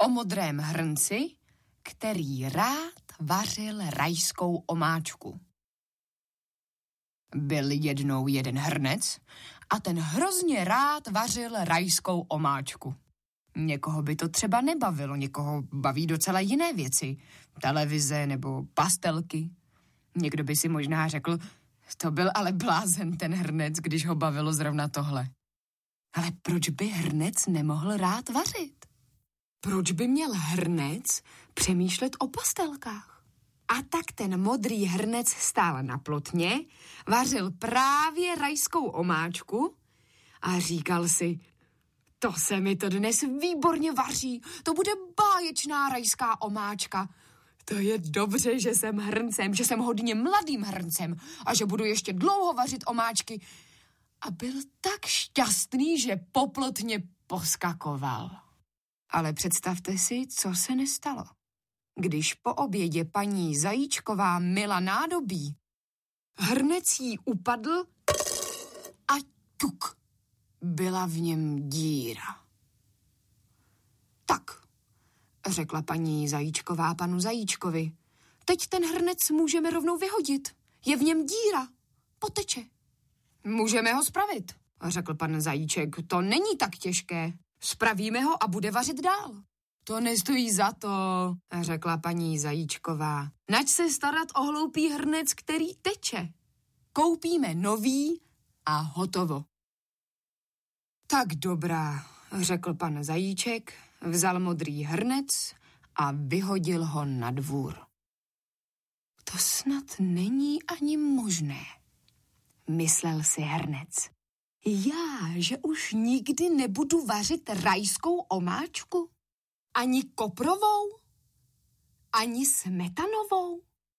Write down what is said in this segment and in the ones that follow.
o modrém hrnci, který rád vařil rajskou omáčku. Byl jednou jeden hrnec a ten hrozně rád vařil rajskou omáčku. Někoho by to třeba nebavilo, někoho baví docela jiné věci, televize nebo pastelky. Někdo by si možná řekl, to byl ale blázen ten hrnec, když ho bavilo zrovna tohle. Ale proč by hrnec nemohl rád vařit? Proč by měl hrnec přemýšlet o pastelkách? A tak ten modrý hrnec stál na plotně, vařil právě rajskou omáčku a říkal si, to se mi to dnes výborně vaří, to bude báječná rajská omáčka. To je dobře, že jsem hrncem, že jsem hodně mladým hrncem a že budu ještě dlouho vařit omáčky. A byl tak šťastný, že po plotně poskakoval. Ale představte si, co se nestalo. Když po obědě paní Zajíčková myla nádobí, hrnec jí upadl a ťuk, byla v něm díra. Tak, řekla paní Zajíčková panu Zajíčkovi, teď ten hrnec můžeme rovnou vyhodit. Je v něm díra, poteče. Můžeme ho spravit, řekl pan Zajíček, to není tak těžké. Spravíme ho a bude vařit dál. To nestojí za to, řekla paní Zajíčková. Nač se starat o hloupý hrnec, který teče. Koupíme nový a hotovo. Tak dobrá, řekl pan Zajíček, vzal modrý hrnec a vyhodil ho na dvůr. To snad není ani možné, myslel si hrnec. Já, že už nikdy nebudu vařit rajskou omáčku? Ani koprovou? Ani smetanovou?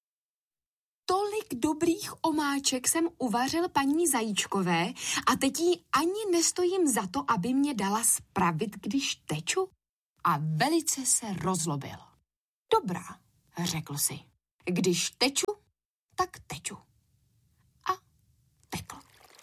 Tolik dobrých omáček jsem uvařil paní Zajíčkové a teď jí ani nestojím za to, aby mě dala spravit, když teču? A velice se rozlobil. Dobrá, řekl si. Když teču, tak teču. A tekl.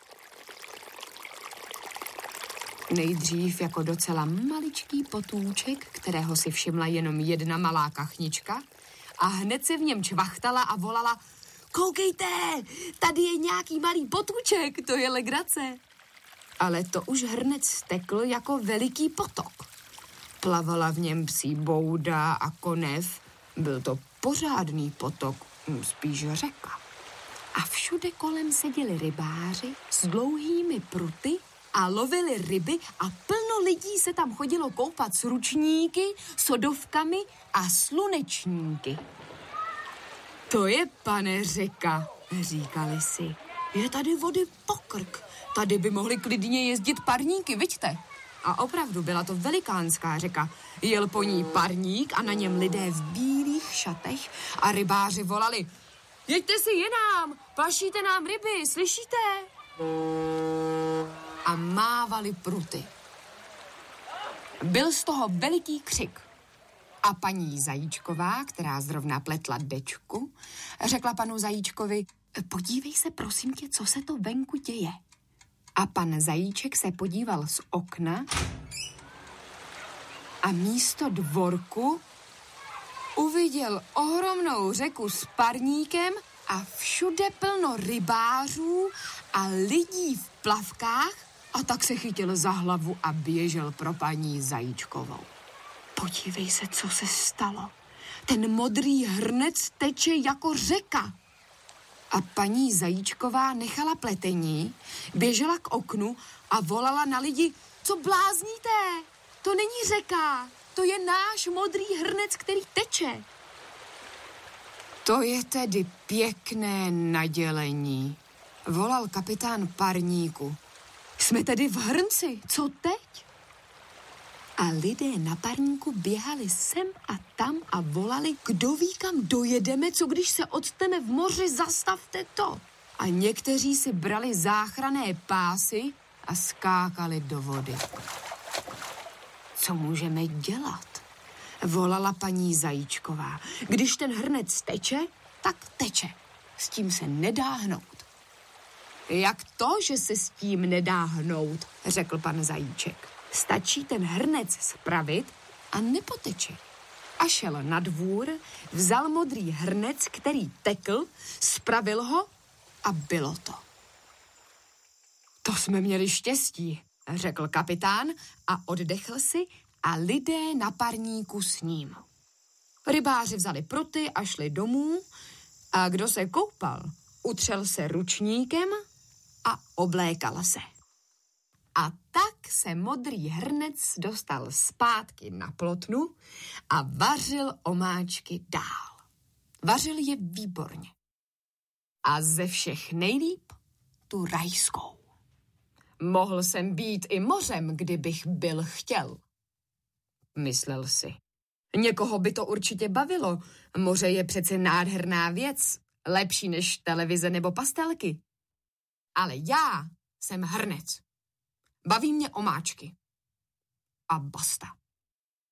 Nejdřív jako docela maličký potůček, kterého si všimla jenom jedna malá kachnička a hned se v něm čvachtala a volala: koukejte, tady je nějaký malý potůček, to je legrace. Ale to už hrnec tekl jako veliký potok. Plavala v něm psí bouda a konev, byl to pořádný potok, spíš řeka. A všude kolem seděli rybáři s dlouhými pruty a lovili ryby a plno lidí se tam chodilo koupat s ručníky, sodovkami a slunečníky. To je, pane, řeka, říkali si. Je tady vody pokrk. Tady by mohly klidně jezdit parníky, viďte? A opravdu byla to velikánská řeka. Jel po ní parník a na něm lidé v bílých šatech a rybáři volali: jeďte si jinam, pašíte nám ryby, slyšíte? A mávali pruty. Byl z toho veliký křik. A paní Zajíčková, která zrovna pletla dečku, řekla panu Zajíčkovi: podívej se, prosím tě, co se to venku děje. A pan Zajíček se podíval z okna a místo dvorku uviděl ohromnou řeku s parníkem a všude plno rybářů a lidí v plavkách, a tak se chytil za hlavu a běžel pro paní Zajíčkovou. Podívej se, co se stalo. Ten modrý hrnec teče jako řeka. A paní Zajíčková nechala pletení, běžela k oknu a volala na lidi: co blázníte? To není řeka, to je náš modrý hrnec, který teče. To je tedy pěkné nadělení, volal kapitán parníku. Jsme tedy v hrnci, co teď? A lidé na parníku běhali sem a tam a volali: kdo ví, kam dojedeme, co když se odsteme v moři, zastavte to. A někteří si brali záchranné pásy a skákali do vody. Co můžeme dělat? Volala paní Zajíčková. Když ten hrnec teče, tak teče. S tím se nedá hnout. Jak to, že se s tím nedá hnout, řekl pan Zajíček. Stačí ten hrnec spravit a nepoteče. A šel na dvůr, vzal modrý hrnec, který tekl, spravil ho a bylo to. To jsme měli štěstí, řekl kapitán a oddechl si a lidé na parníku s ním. Rybáři vzali pruty a šli domů a kdo se koupal, utřel se ručníkem a oblékal se. A tak se modrý hrnec dostal zpátky na plotnu a vařil omáčky dál. Vařil je výborně. A ze všech nejlíp tu rajskou. Mohl jsem být i mořem, kdybych byl chtěl. Myslel si. Někoho by to určitě bavilo. Moře je přece nádherná věc, lepší než televize nebo pastelky. Ale já jsem hrnec. Baví mě omáčky. A basta.